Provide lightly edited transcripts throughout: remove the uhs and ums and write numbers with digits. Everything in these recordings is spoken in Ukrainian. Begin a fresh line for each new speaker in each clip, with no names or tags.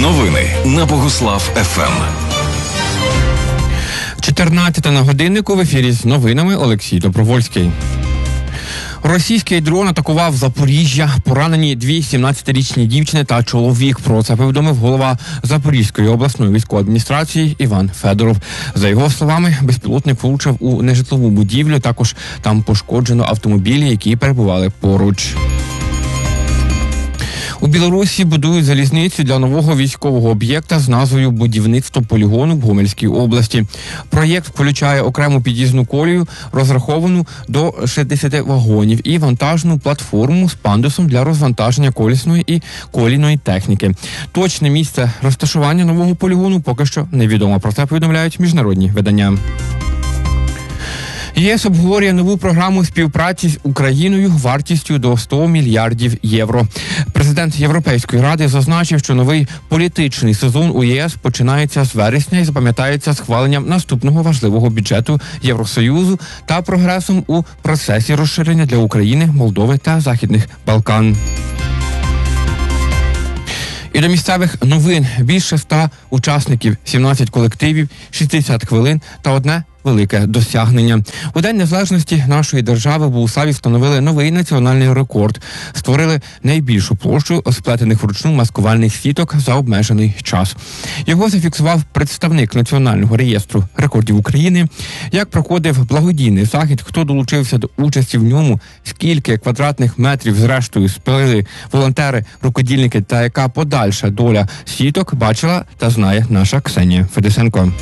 Новини на Богуслав ФМ.
14 на годиннику, в ефірі з новинами Олексій Добровольський. Російський дрон атакував Запоріжжя. Поранені 2 17-річні дівчини та чоловік. Про це повідомив голова Запорізької обласної військової адміністрації Іван Федоров. За його словами, безпілотник влучив у нежитлову будівлю. Також там пошкоджено автомобілі, які перебували поруч. У Білорусі будують залізницю для нового військового об'єкта з назвою «Будівництво полігону» в Гомельській області. Проєкт включає окрему під'їзну колію, розраховану до 60 вагонів, і вантажну платформу з пандусом для розвантаження колісної і колійної техніки. Точне місце розташування нового полігону поки що невідомо. Про це повідомляють міжнародні видання. ЄС обговорює нову програму співпраці з Україною вартістю до 100 мільярдів євро. Президент Європейської ради зазначив, що новий політичний сезон у ЄС починається з вересня і запам'ятається схваленням наступного важливого бюджету Євросоюзу та прогресом у процесі розширення для України, Молдови та Західних Балкан. І до місцевих новин. Більше 100 учасників, 17 колективів, 60 хвилин та одне велике досягнення. У День Незалежності нашої держави в Богуславі встановили новий національний рекорд. Створили найбільшу площу сплетених вручну маскувальних сіток за обмежений час. Його зафіксував представник Національного реєстру рекордів України. Як проходив благодійний захід, хто долучився до участі в ньому, скільки квадратних метрів зрештою спилили волонтери, рукодільники та яка подальша доля сіток, бачила та знає наша Ксенія Федисенко.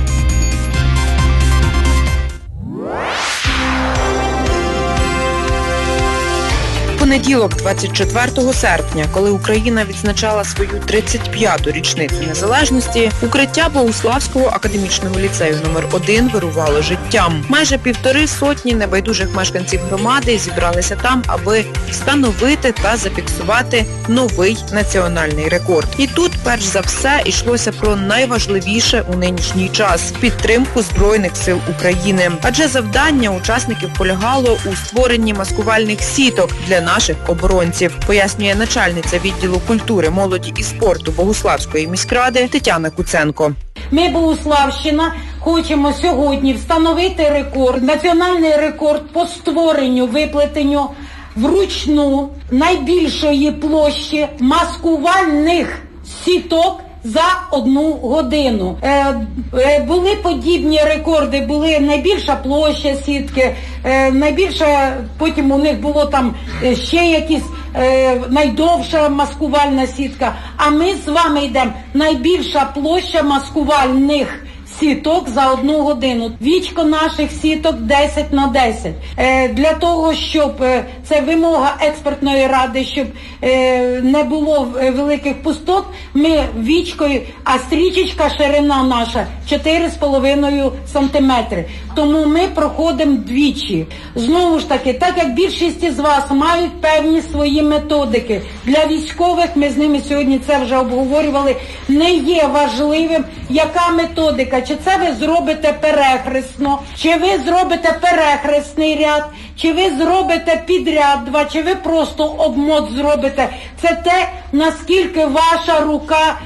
Понеділок, 24 серпня, коли Україна відзначала свою 35-ту річницю незалежності, укриття Богуславського академічного ліцею номер 1 вирувало життям. Майже 1,5 сотні небайдужих мешканців громади зібралися там, аби встановити та зафіксувати новий національний рекорд. І тут, перш за все, йшлося про найважливіше у нинішній час – підтримку Збройних сил України. Адже завдання учасників полягало у створенні маскувальних сіток для наших оборонців, пояснює начальниця відділу культури, молоді і спорту Богуславської міськради Тетяна Куценко.
Ми, Богуславщина, хочемо сьогодні встановити рекорд, національний рекорд по створенню, виплетенню вручну найбільшої площі маскувальних сіток за 1 годину. Були подібні рекорди, були найбільша площа сітки, найбільша, потім у них було там ще якісь найдовша маскувальна сітка. А ми з вами йдемо найбільша площа маскувальних сіток за 1 годину. Вічко наших сіток 10 на 10. Для того, щоб це вимога експертної ради, щоб не було великих пустот, ми вічкою, а стрічечка ширина наша 4,5 сантиметри. Тому ми проходимо двічі. Знову ж таки, так як більшість із вас мають певні свої методики, для військових, ми з ними сьогодні це вже обговорювали, не є важливим, яка методика. Чи це ви зробите перехресно, чи ви зробите перехресний ряд, чи ви зробите підряд 2, чи ви просто обмот зробите. Це те, наскільки ваша рука,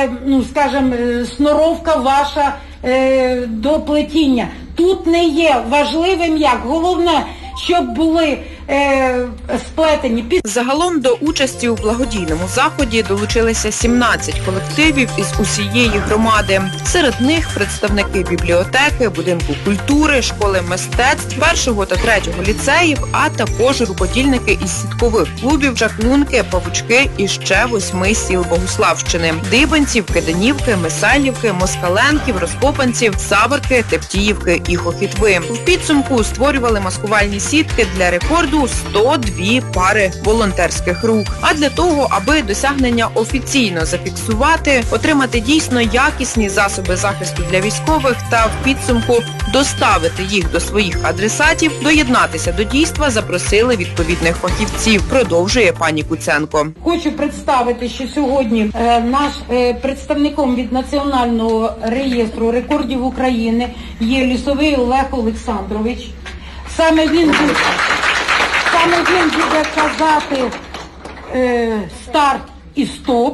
сноровка ваша до плетіння. Тут не є важливим як. Головне, щоб були сплетені.
Загалом до участі у благодійному заході долучилися 17 колективів із усієї громади. Серед них представники бібліотеки, будинку культури, школи мистецтв, 1 та 3 ліцеїв, а також рукодільники із сіткових клубів, Чаклунки, Павучки і ще 8 сіл Богуславщини – Дибанців, Киданівки, Мисайлівки, Москаленків, Розкопанців, Саверки, Тептіївки і Хохітви. В підсумку створювали маскувальні сітки для рекорду 102 пари волонтерських рук. А для того, аби досягнення офіційно зафіксувати, отримати дійсно якісні засоби захисту для військових та в підсумку доставити їх до своїх адресатів, доєднатися до дійства запросили відповідних фахівців, продовжує пані Куценко.
Хочу представити, що сьогодні наш представником від Національного реєстру рекордів України є Лісовий Олег Олександрович. Саме він буде казати старт і стоп.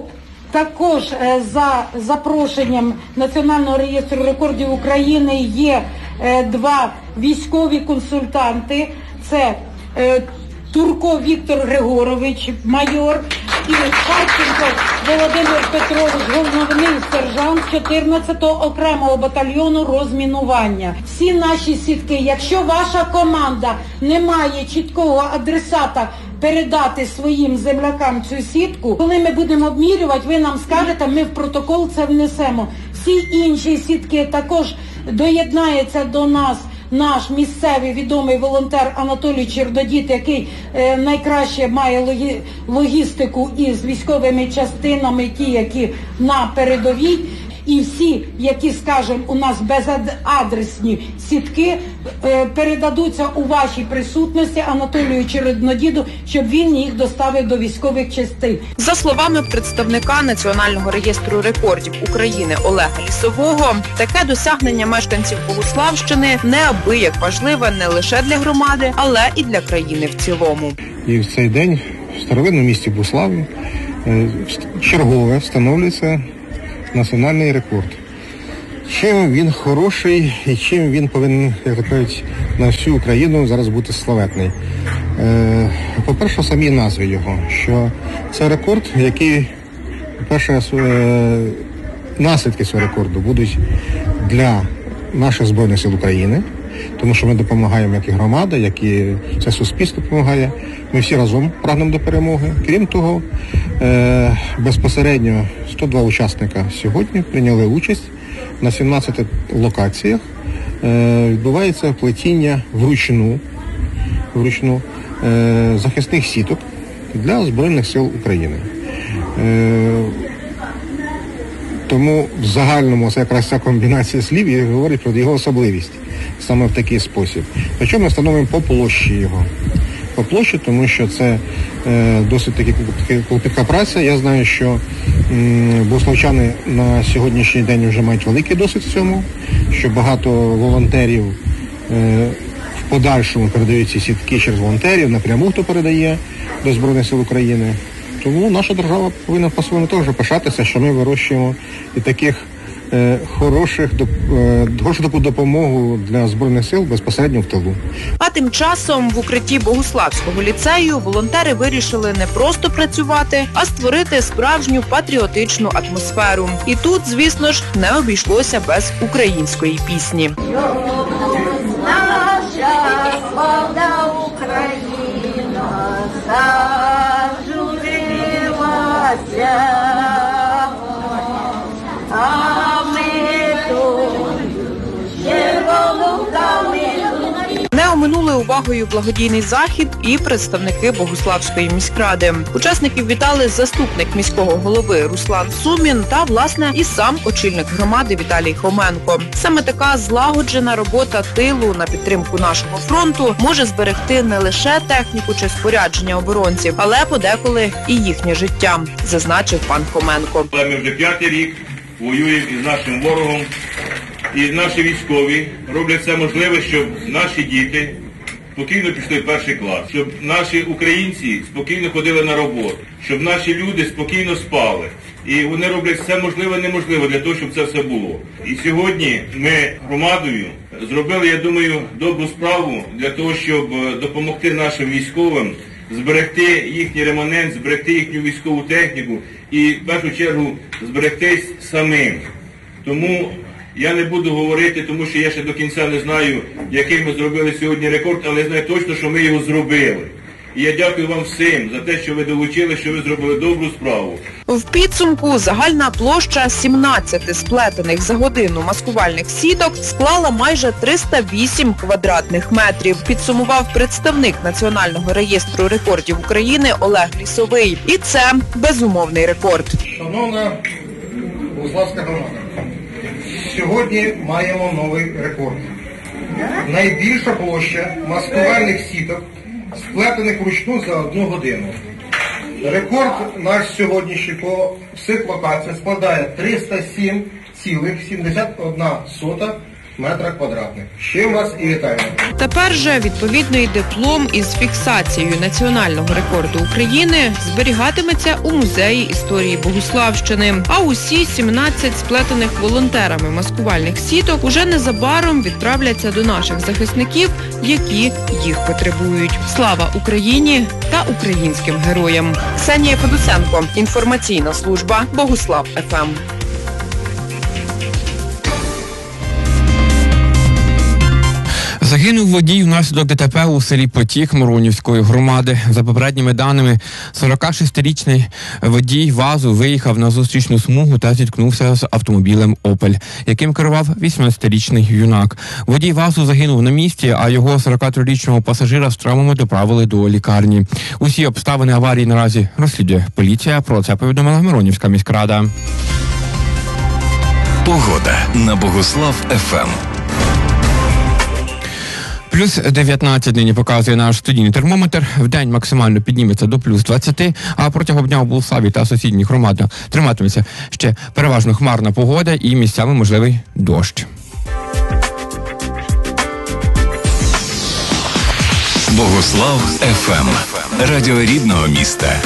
Також за запрошенням Національного реєстру рекордів України є два військові консультанти. Це Турко Віктор Григорович, майор, і Харченко Володимир Петрович, головний сержант 14-го окремого батальйону розмінування. Всі наші сітки, якщо ваша команда не має чіткого адресата передати своїм землякам цю сітку, коли ми будемо обмірювати, ви нам скажете, ми в протокол це внесемо. Всі інші сітки також доєднається до нас наш місцевий відомий волонтер Анатолій Чердодіт, який найкраще має логістику із військовими частинами, ті, які на передовій. І всі, які, скажімо, у нас безадресні сітки, передадуться у вашій присутності Анатолію Череднодіду, щоб він їх доставив до військових частин.
За словами представника Національного реєстру рекордів України Олега Лісового, таке досягнення мешканців Богуславщини неабияк важливе не лише для громади, але і для країни в цілому.
І в цей день в старовинному місті Буславі чергове встановлюється національний рекорд. Чим він хороший і чим він повинен, як кажуть, на всю Україну зараз бути славетний. По-перше, самі назви його, що це рекорд, який, по-перше, наслідки цього рекорду будуть для наших Збройних сил України, тому що ми допомагаємо як і громада, як і це суспільство допомагає. Ми всі разом прагнемо до перемоги. Крім того, безпосередньо 102 учасника сьогодні прийняли участь на 17 локаціях. Відбувається плетіння вручну захисних сіток для Збройних сил України. Тому в загальному це якраз ця комбінація слів і говорить про його особливість саме в такий спосіб. Причому ми встановимо по площі його. По площі, тому що це досить таки клопітка праця. Я знаю, що богуславчани на сьогоднішній день вже мають великий досвід в цьому, що багато волонтерів в подальшому передають ці сітки через волонтерів, напряму хто передає до Збройних сил України. Тому наша держава повинна по-своєму теж пишатися, що ми вирощуємо і таких хорошу допомогу для Збройних сил безпосередньо в тилу.
А тим часом в укритті Богуславського ліцею волонтери вирішили не просто працювати, а створити справжню патріотичну атмосферу. І тут, звісно ж, не обійшлося без української пісні.
Наша славна Україна зажурилася.
Не оминули увагою благодійний захід і представники Богуславської міськради. Учасників вітали заступник міського голови Руслан Сумін та, власне, і сам очільник громади Віталій Хоменко. Саме така злагоджена робота тилу на підтримку нашого фронту може зберегти не лише техніку чи спорядження оборонців, але подеколи і їхнє життя, зазначив пан Хоменко.
Ми вже 5-й рік воюємо із нашим ворогом. І наші військові роблять все можливе, щоб наші діти спокійно пішли в перший клас, щоб наші українці спокійно ходили на роботу, щоб наші люди спокійно спали. І вони роблять все можливе і неможливе для того, щоб це все було. І сьогодні ми громадою зробили, я думаю, добру справу для того, щоб допомогти нашим військовим зберегти їхній реманент, зберегти їхню військову техніку і, в першу чергу, зберегтись самим. Тому я не буду говорити, тому що я ще до кінця не знаю, який ми зробили сьогодні рекорд, але я знаю точно, що ми його зробили. І я дякую вам всім за те, що ви долучили, що ви зробили добру справу.
В підсумку загальна площа 17 сплетених за годину маскувальних сіток склала майже 308 квадратних метрів, підсумував представник Національного реєстру рекордів України Олег Лісовий. І це безумовний рекорд.
Шановна Богуславська громада, сьогодні маємо новий рекорд. Найбільша площа маскувальних сіток, сплетених вручну за 1 годину. Рекорд наш сьогоднішній по всіх локаціях складає 307,71 метра квадратних. З чим вас і вітаємо.
Тепер же відповідний диплом із фіксацією національного рекорду України зберігатиметься у Музеї історії Богуславщини. А усі 17 сплетених волонтерами маскувальних сіток уже незабаром відправляться до наших захисників, які їх потребують. Слава Україні та українським героям! Ксенія Федусенко, інформаційна служба Богуслав ФМ.
Загинув водій внаслідок ДТП у селі Потік Миронівської громади. За попередніми даними, 46-річний водій ВАЗу виїхав на зустрічну смугу та зіткнувся з автомобілем «Опель», яким керував 18-річний юнак. Водій ВАЗу загинув на місці, а його 43-річного пасажира з травмами доправили до лікарні. Усі обставини аварії наразі розслідує поліція. Про це повідомила Миронівська міськрада.
Погода на Богуслав ФМ.
Плюс 19 нині показує наш студійний термометр. Вдень максимально підніметься до плюс 20, а протягом дня у Болславі та сусідніх громадах триматиметься ще переважно хмарна погода і місцями можливий дощ.
Богуслав ФМ. Радіо рідного міста.